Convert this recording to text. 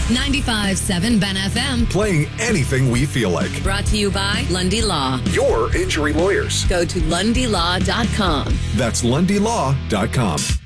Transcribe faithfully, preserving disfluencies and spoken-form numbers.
ninety-five point seven Ben F M. Playing anything we feel like. Brought to you by Lundy Law. Your injury lawyers. Go to lundy law dot com. That's lundy law dot com.